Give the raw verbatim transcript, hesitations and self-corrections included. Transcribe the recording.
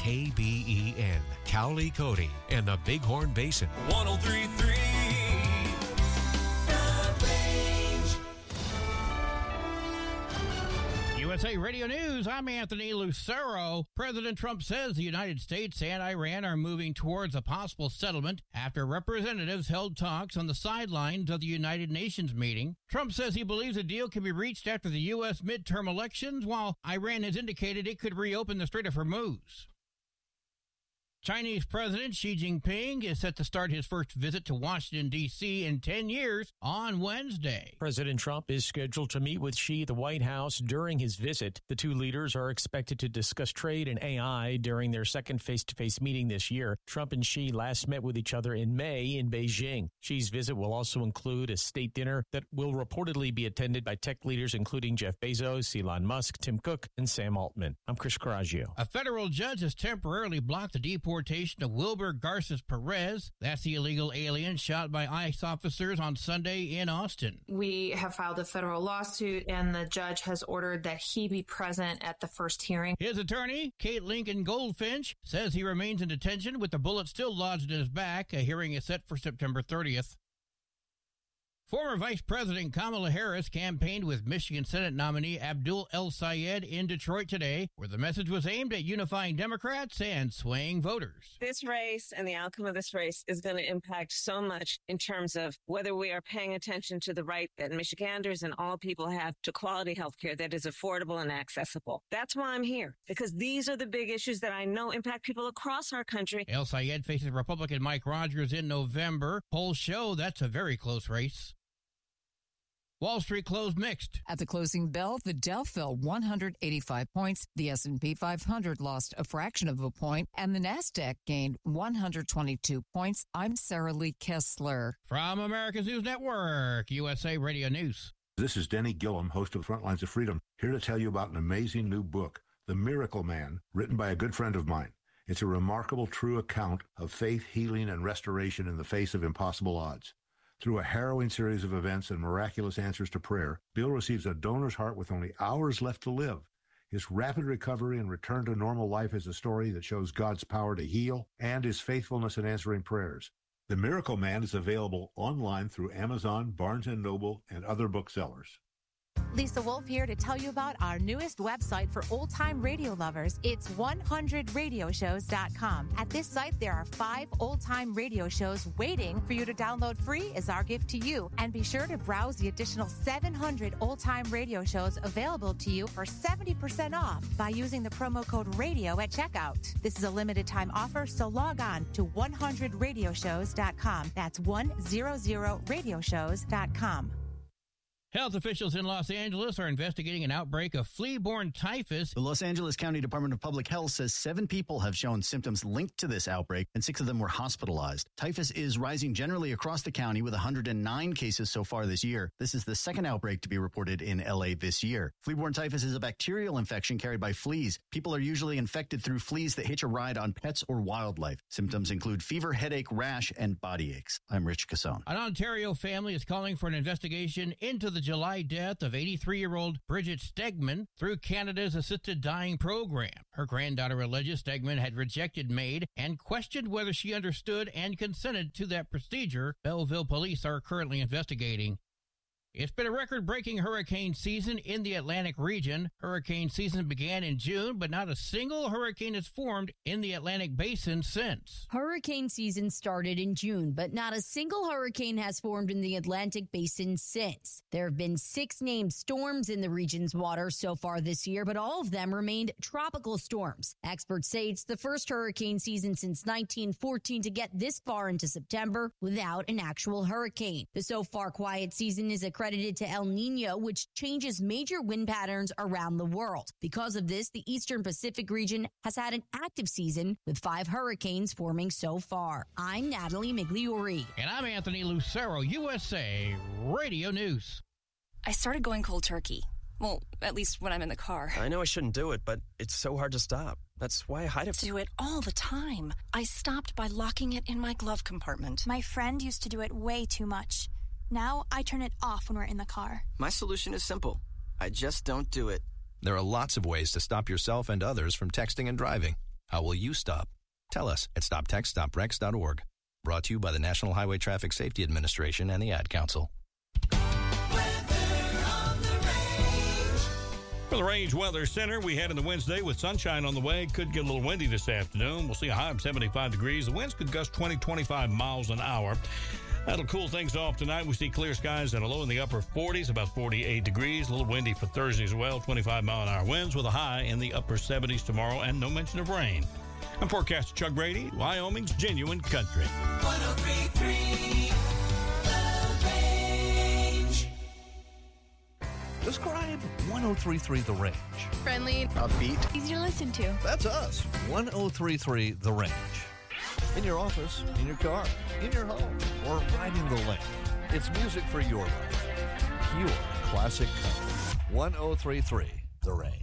K B E N, Cowley, Cody, and the Bighorn Basin. one oh three point three U S A Radio News, I'm Anthony Lucero. President Trump says the United States and Iran are moving towards a possible settlement after representatives held talks on the sidelines of the United Nations meeting. Trump says he believes a deal can be reached after the U S midterm elections, while Iran has indicated it could reopen the Strait of Hormuz. Chinese President Xi Jinping is set to start his first visit to Washington, D C in ten years on Wednesday. President Trump is scheduled to meet with Xi at the White House during his visit. The two leaders are expected to discuss trade and A I during their second face-to-face meeting this year. Trump and Xi last met with each other in May in Beijing. Xi's visit will also include a state dinner that will reportedly be attended by tech leaders including Jeff Bezos, Elon Musk, Tim Cook, and Sam Altman. I'm Chris Coraggio. A federal judge has temporarily blocked the deportation of Wilber Garces Perez. That's the illegal alien shot by ICE officers on Sunday in Austin. We have filed a federal lawsuit, and the judge has ordered that he be present at the first hearing. His attorney, Kate Lincoln Goldfinch, says he remains in detention with the bullet still lodged in his back. A hearing is set for September thirtieth. Former Vice President Kamala Harris campaigned with Michigan Senate nominee Abdul El-Sayed in Detroit today, where the message was aimed at unifying Democrats and swaying voters. This race and the outcome of this race is going to impact so much in terms of whether we are paying attention to the right that Michiganders and all people have to quality health care that is affordable and accessible. That's why I'm here, because these are the big issues that I know impact people across our country. El-Sayed faces Republican Mike Rogers in November. Polls show that's a very close race. Wall Street closed mixed. At the closing bell, the Dow fell one hundred eighty-five points, the S and P five hundred lost a fraction of a point, and the Nasdaq gained one hundred twenty-two points. I'm Sarah Lee Kessler. From America's News Network, U S A Radio News. This is Denny Gillum, host of Front Lines of Freedom, here to tell you about an amazing new book, The Miracle Man, written by a good friend of mine. It's a remarkable, true account of faith, healing, and restoration in the face of impossible odds. Through a harrowing series of events and miraculous answers to prayer, Bill receives a donor's heart with only hours left to live. His rapid recovery and return to normal life is a story that shows God's power to heal and his faithfulness in answering prayers. The Miracle Man is available online through Amazon, Barnes and Noble, and other booksellers. Lisa Wolf here to tell you about our newest website for old-time radio lovers. It's one hundred radio shows dot com. At this site, there are five old-time radio shows waiting for you to download free as our gift to you. And be sure to browse the additional seven hundred old-time radio shows available to you for seventy percent off by using the promo code RADIO at checkout. This is a limited-time offer, so log on to one hundred radio shows dot com. That's one hundred radio shows dot com. Health officials in Los Angeles are investigating an outbreak of flea-borne typhus. The Los Angeles County Department of Public Health says seven people have shown symptoms linked to this outbreak, and six of them were hospitalized. Typhus is rising generally across the county with one hundred nine cases so far this year. This is the second outbreak to be reported in L A this year. Flea-borne typhus is a bacterial infection carried by fleas. People are usually infected through fleas that hitch a ride on pets or wildlife. Symptoms include fever, headache, rash, and body aches. I'm Rich Casson. An Ontario family is calling for an investigation into the July death of eighty-three-year-old Bridget Stegman through Canada's assisted dying program. Her granddaughter alleges Stegman had rejected MAID and questioned whether she understood and consented to that procedure. Belleville police are currently investigating. It's been a record-breaking hurricane season in the Atlantic region. Hurricane season began in June, but not a single hurricane has formed in the Atlantic basin since. Hurricane season started in June, but not a single hurricane has formed in the Atlantic basin since. There have been six named storms in the region's waters so far this year, but all of them remained tropical storms. Experts say it's the first hurricane season since nineteen fourteen to get this far into September without an actual hurricane. The so far quiet season is a credited to El Nino, which changes major wind patterns around the world. Because of this, the Eastern Pacific region has had an active season with five hurricanes forming so far. I'm Natalie Migliori. And I'm Anthony Lucero, U S A Radio News. I started going cold turkey. Well, at least when I'm in the car. I know I shouldn't do it, but it's so hard to stop. That's why I hide it. Do it all the time. I stopped by locking it in my glove compartment. My friend used to do it way too much. Now I turn it off when we're in the car. My solution is simple. I just don't do it. There are lots of ways to stop yourself and others from texting and driving. How will you stop? Tell us at stop text stop rex dot org. Brought to you by the National Highway Traffic Safety Administration and the Ad Council. For the Range Weather Center, we head into Wednesday with sunshine on the way. Could get a little windy this afternoon. We'll see a high of seventy-five degrees. The winds could gust twenty, twenty-five miles an hour. That'll cool things off tonight. We see clear skies and a low in the upper forties, about forty-eight degrees. A little windy for Thursday as well, twenty-five mile an hour winds with a high in the upper seventies tomorrow and no mention of rain. I'm forecaster Chuck Brady, Wyoming's Genuine Country. one oh three point three The Range. Describe one oh three point three The Range. Friendly, upbeat, easy to listen to. That's us. one oh three point three The Range. In your office, in your car, in your home, or riding the lane. It's music for your life. Pure classic country. one oh three point three The Range.